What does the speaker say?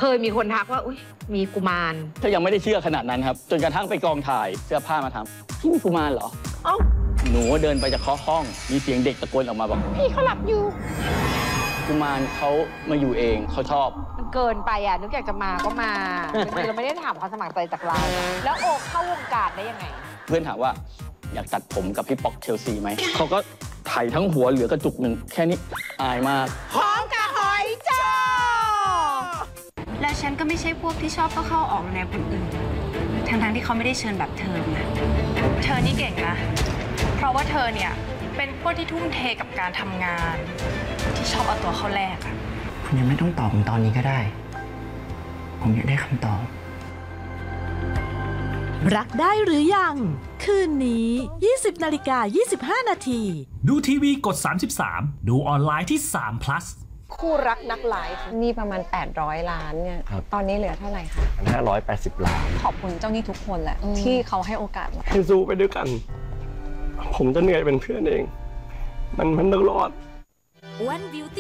เคยมีคนทักว่าอุ๊ยมีกุมารถ้ายังไม่ได้เชื่อขนาดนั้นครับจนกระทั่งไปกองถ่ายเสื้อผ้ามาทำพี่มีกุมารเหรอเอ้าหนูเดินไปจากเคาะห้องมีเสียงเด็กตะโกนออกมาบอกพี่เขาหลับอยู่กุมารเขามาอยู่เองเขาชอบมันเกินไปอ่ะนึกอยากจะมาก็มาเราไม่ได้ถามความสมัครใจจากเราแล้วโอเข้าวงการได้ยังไงเพื่อนถามว่าอยากตัดผมกับพี่ป๊อกเชลซีไหมเขาก็ไถทั้งหัวเหลือกระจุกหนึ่งแค่นี้อายมากหอมกับหอยจ้าและฉันก็ไม่ใช่พวกที่ชอบเข้าออกแนวคนอื่นทั้งที่เขาไม่ได้เชิญแบบเธอนะเธอนี่เก่งนะเพราะว่าเธอเนี่ยเป็นพวกที่ทุ่มเทกับการทำงานที่ชอบเอาตัวเข้าแลกอะคุณยังไม่ต้องตอบผมตอนนี้ก็ได้ผมอยากได้คำตอบรักได้หรือยังคืนนี้ 20:25 นาทีดูทีวีกด33ดูออนไลน์ที่3 plus คู่รักนักไลฟ์มีประมาณ800 ล้านเนี่ยตอนนี้เหลือเท่าไหร่คะ 580 ล้านขอบคุณเจ้าหนี้ทุกคนแหละที่เขาให้โอกาสเราให้สู้ไปด้วยกันผมจะเหนื่อยเป็นเพื่อนเองมันต้องรอด One Beauty